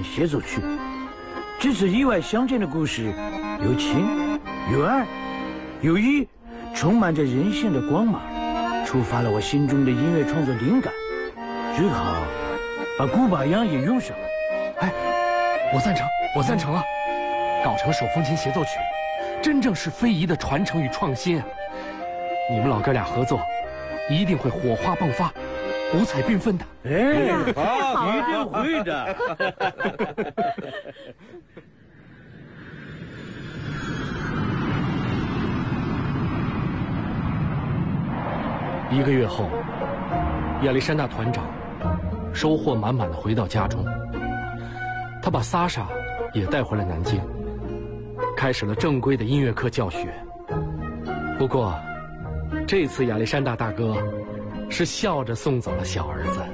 协奏曲。这次意外相见的故事，有情，有爱，有义，充满着人性的光芒，触发了我心中的音乐创作灵感，只好把古巴扬也用上了。 哎，我赞成啊！搞成手风琴协奏曲，真正是非遗的传承与创新啊！你们老哥俩合作，一定会火花迸发，五彩缤纷的。 哎，好，一定会的。 1个月后，亚历山大团长收获满满的回到家中，他把萨莎也带回了南京，开始了正规的音乐课教学。不过，这次亚历山大大哥是笑着送走了小儿子。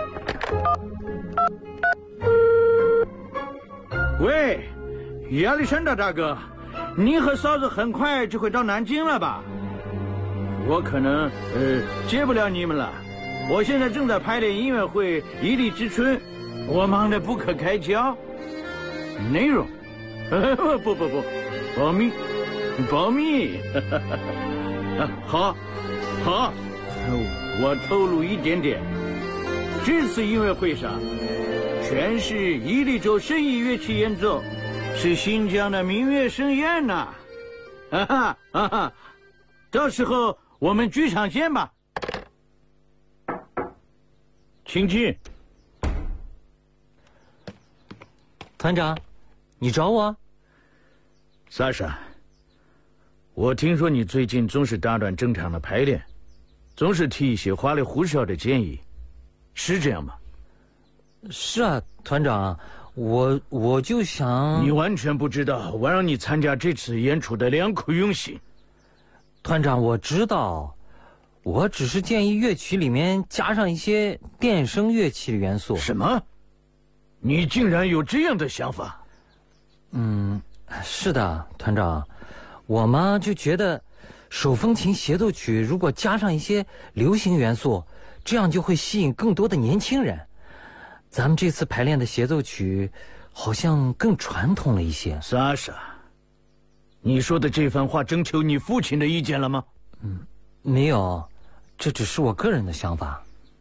喂，亚历山大大哥，你和嫂子很快就会到南京了吧？我可能接不了你们了，我现在正在排练音乐会《一粒之春》，我忙得不可开交。内容，不，保密。好，我透露一点点，这次音乐会上，全是伊犁州声艺乐器演奏，是新疆的民乐盛宴呐！到时候我们剧场见吧。请进。 团长，你找我？ 萨莎，我听说你最近总是打断正常的排练，总是提一些花里胡哨的建议，是这样吗？ 是啊，团长，我就想…… 你完全不知道我让你参加这次演出的良苦用心。 团长，我知道，我只是建议乐曲里面加上一些电声乐器的元素。 什么？你竟然有这样的想法？ 是的，团长，我嘛就觉得，手风琴协奏曲如果加上一些流行元素，这样就会吸引更多的年轻人。咱们这次排练的协奏曲，好像更传统了一些。 莎莎，你说的这番话征求你父亲的意见了吗？ 没有，这只是我个人的想法。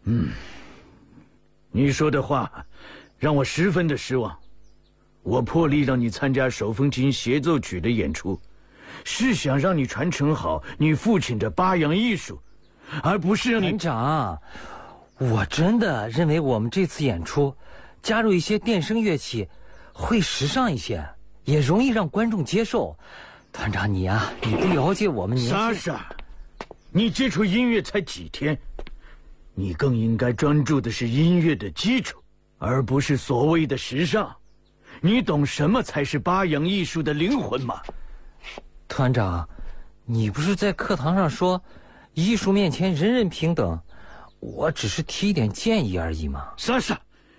你说的话让我十分的失望。我破例让你参加手风琴协奏曲的演出，是想让你传承好你父亲的巴扬艺术，而不是让你…… 团长，我真的认为我们这次演出加入一些电声乐器会时尚一些，也容易让观众接受。团长，你啊，你不了解我们年轻。 莎莎，你接触音乐才几天，你更应该专注的是音乐的基础，而不是所谓的时尚。你懂什么才是巴扬艺术的灵魂吗？ 团长，你不是在课堂上说艺术面前人人平等，我只是提一点建议而已嘛。 莎莎，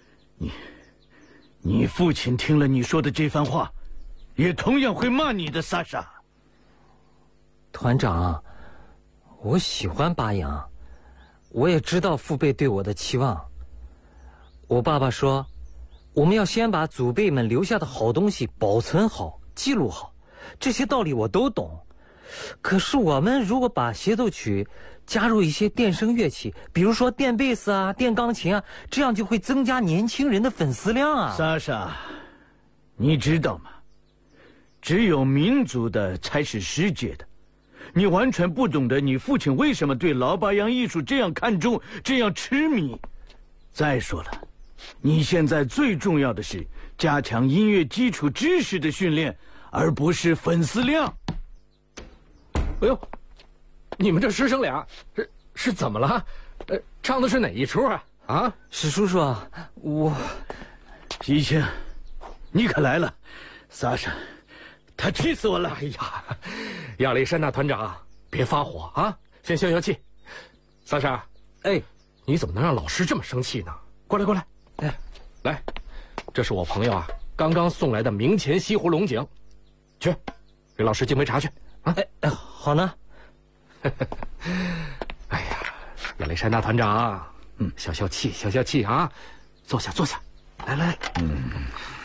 你父亲听了你说的这番话，也同样会骂你的。莎莎， 团长，我喜欢巴扬，我也知道父辈对我的期望。我爸爸说，我们要先把祖辈们留下的好东西保存好、记录好，这些道理我都懂。可是我们如果把协奏曲加入一些电声乐器，比如说电贝斯啊、电钢琴啊，这样就会增加年轻人的粉丝量啊。 莎莎，你知道吗？只有民族的才是世界的。你完全不懂得你父亲为什么对老巴扬艺术这样看重、这样痴迷。再说了，你现在最重要的是加强音乐基础知识的训练，而不是粉丝量。 哎呦，你们这师生俩是怎么了？唱的是哪一出啊？啊， 史叔叔，我吉庆，你可来了。萨莎，他气死我了。 哎呀，亚历山大团长，别发火啊，先消消气。萨莎， 哎， 你怎么能让老师这么生气呢？过来，哎，来，这是我朋友啊刚刚送来的明前西湖龙井，去给老师敬杯茶去啊。 哎，好呢。 哎呀，亚历山大团长，消消气啊，坐下，来。